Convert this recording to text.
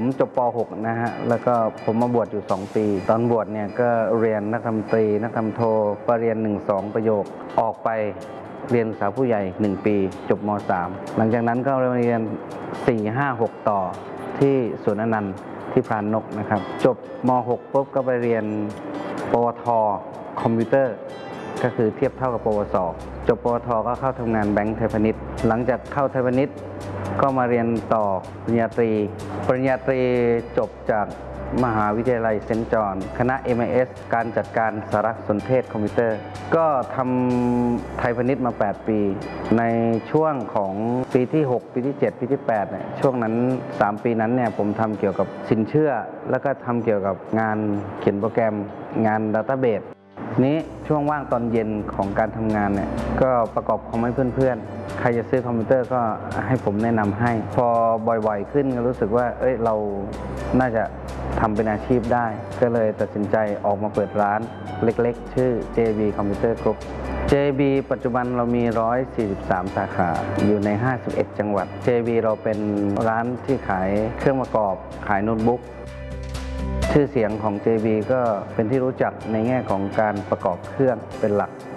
จบป .6 นะฮะแล้วก็ผมมาบวชอยู่2 ปีตอนบวชเนี่ยก็เรียนนักธรรมตรีนักธรรมโทปรริญญา1-2 ประโยคออกไปเรียนศึกษาผู้ใหญ่1 ปีจบม .3 หลังจากนั้นก็เรียน4 5 6ต่อที่สวนอนันต์ที่พรานนกนะครับจบม .6 ปุ๊บก็ไปเรียนปวทคอมพิวเตอร์ก็คือเทียบเท่ากับปวสจบปวทก็เข้าทำงานแบงก์ไทยพาณิชย์หลังจากเข้าไทยพาณิชย์ก็มาเรียนต่อปริญญาตรีจบจากมหาวิทยาลัยเซนต์จอห์นคณะ MIS การจัดการสารสนเทศคอมพิวเตอร์ก็ทำไทยพาณิชย์มา8 ปีในช่วงของปีที่6ปีที่7ปีที่8เนี่ยช่วงนั้น3 ปีนั้นเนี่ยผมทำเกี่ยวกับสินเชื่อแล้วก็ทำเกี่ยวกับงานเขียนโปรแกรมงานดัตต้าเบสนี้ช่วงว่างตอนเย็นของการทำงานเนี่ยก็ประกอบคอมให้เพื่อนๆใครจะซื้อคอมพิวเตอร์ก็ให้ผมแนะนำให้พอบ่อยๆขึ้นก็รู้สึกว่าเราน่าจะทำเป็นอาชีพได้ก็เลยตัดสินใจออกมาเปิดร้านเล็กๆชื่อ JB Computer Group JB ปัจจุบันเรามี143 สาขาอยู่ใน51 จังหวัด JB เราเป็นร้านที่ขายเครื่องประกอบขายโน้ตบุ๊กชื่อเสียงของ JB ก็เป็นที่รู้จักในแง่ของการประกอบเครื่องเป็นหลัก